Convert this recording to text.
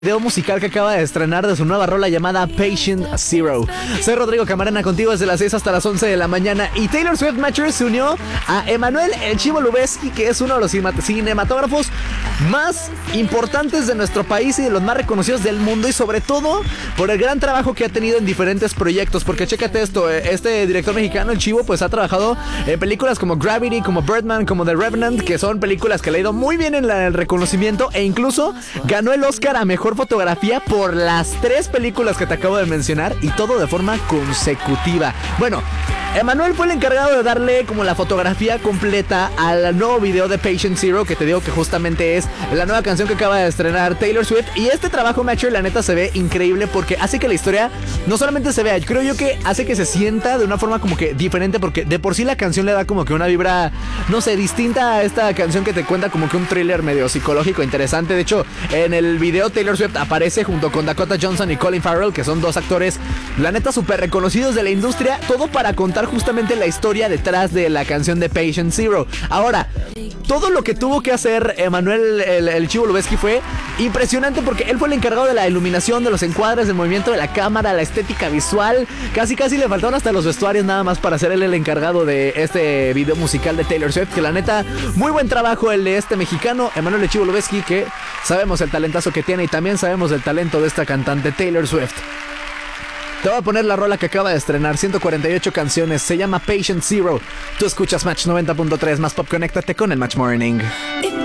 Video musical que acaba de estrenar de su nueva rola llamada Patient Zero. Soy Rodrigo Camarena, contigo desde las 6 hasta las 11 de la mañana. Y Taylor Swift Matcher se unió a Emanuel El Chivo Lubezki, que es uno de los cinematógrafos más importantes de nuestro país y de los más reconocidos del mundo, y sobre todo por el gran trabajo que ha tenido en diferentes proyectos. Porque chécate esto, este director mexicano, El Chivo, pues ha trabajado en películas como Gravity, como Birdman, como The Revenant, que son películas que le ha ido muy bien en el reconocimiento, e incluso ganó el Oscar a Mejor Fotografía por las 3 películas que te acabo de mencionar, y todo de forma consecutiva. Bueno, Emanuel fue el encargado de darle como la fotografía completa al nuevo video de Patient Zero, que te digo que justamente es la nueva canción que acaba de estrenar Taylor Swift. Y este trabajo, Matcher, la neta se ve increíble porque hace que la historia no solamente se vea, creo yo que hace que se sienta de una forma como que diferente, porque de por sí la canción le da como que una vibra, no sé, distinta a esta canción que te cuenta como que un thriller medio psicológico interesante. De hecho, en el video Taylor Swift aparece junto con Dakota Johnson y Colin Farrell, que son dos actores, la neta, súper reconocidos de la industria, todo para contar justamente la historia detrás de la canción de Patient Zero. Ahora, todo lo que tuvo que hacer Emanuel el Chivo Lubezki fue impresionante, porque él fue el encargado de la iluminación, de los encuadres, del movimiento de la cámara, la estética visual. Casi le faltaron hasta los vestuarios nada más para ser él el encargado de este video musical de Taylor Swift, que la neta, muy buen trabajo el de este mexicano, Emanuel el Chivo Lubezki, que sabemos el talentazo que tiene y también sabemos del talento de esta cantante Taylor Swift. Te voy a poner la rola que acaba de estrenar, 148 canciones, se llama Patient Zero. Tú escuchas Match 90.3 más Pop, conéctate con el Match Morning.